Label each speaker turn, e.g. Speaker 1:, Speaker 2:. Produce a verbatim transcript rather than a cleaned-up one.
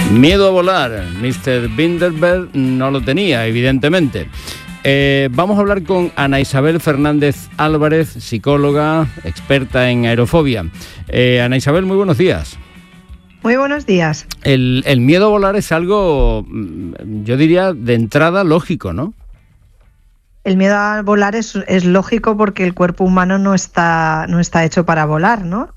Speaker 1: Miedo a volar, mister Binderberg no lo tenía, evidentemente. Eh, vamos a hablar con Ana Isabel Fernández Álvarez, psicóloga, experta en aerofobia. Eh, Ana Isabel, muy buenos días.
Speaker 2: Muy buenos días.
Speaker 1: El, el miedo a volar es algo, yo diría, de entrada lógico, ¿no?
Speaker 2: El miedo a volar es, es lógico porque el cuerpo humano no está, no está hecho para volar, ¿no?